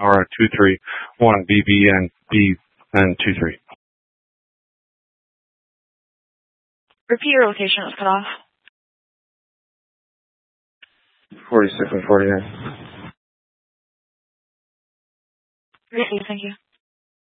Tower 231 BB and 23. Repeat your location. It was cut off. 46 and 49. Great. Thank you.